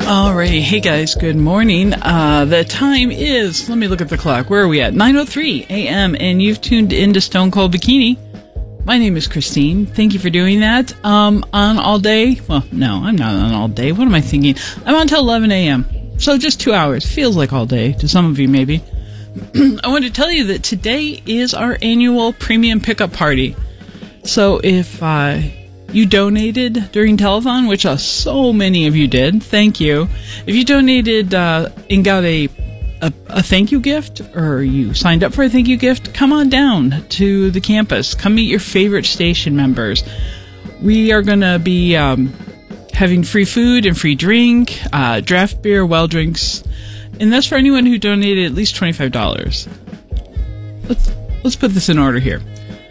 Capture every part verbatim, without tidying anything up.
Alrighty, hey guys, good morning. Uh, the time is, let me look at the clock, where are we at? nine oh three a.m. and you've tuned into Stone Cold Bikini. My name is Christine. Thank you for doing that. Um, on all day, well, no, I'm not on all day. What am I thinking? I'm on till eleven a.m. So just two hours. Feels like all day to some of you, maybe. I want to tell you that today is our annual premium pickup party. So if uh, you donated during telethon, which uh, so many of you did, thank you. If you donated uh, and got a, a a thank you gift, or you signed up for a thank you gift, come on down to the campus. Come meet your favorite station members. We are going to be um, having free food and free drink, uh, draft beer, well drinks, and that's for anyone who donated at least twenty-five dollars. Let's let's put this in order here.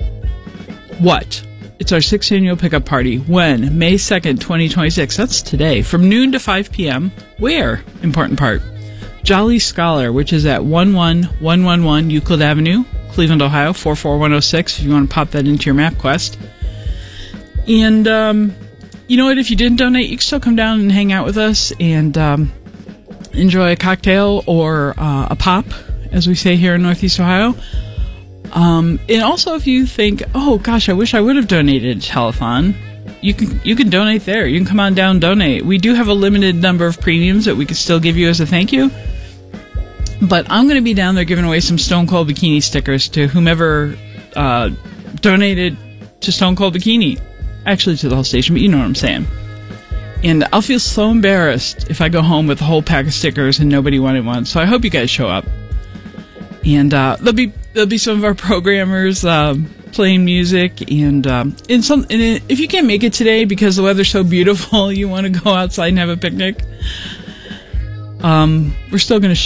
What? It's our sixth annual pickup party. When? May second, twenty twenty-six. That's today. From noon to five p.m. Where? Important part. Jolly Scholar, which is at one one one one one Euclid Avenue, Cleveland, Ohio, four four one oh six, if you want to pop that into your MapQuest. And, um, you know what? If you didn't donate, you can still come down and hang out with us and um, enjoy a cocktail or uh, a pop, as we say here in Northeast Ohio. Um, and also, if you think, oh gosh, I wish I would have donated to Telethon, you can you can donate there. You can come on down and donate. We do have a limited number of premiums that we could still give you as a thank you. But I'm going to be down there giving away some Stone Cold Bikini stickers to whomever uh, donated to Stone Cold Bikini. Actually, to the whole station, but you know what I'm saying. And I'll feel so embarrassed if I go home with a whole pack of stickers and nobody wanted one. So I hope you guys show up. And uh, there'll be there'll be some of our programmers um, playing music, and um, and some. And if you can't make it today because the weather's so beautiful, you want to go outside and have a picnic. Um, we're still going to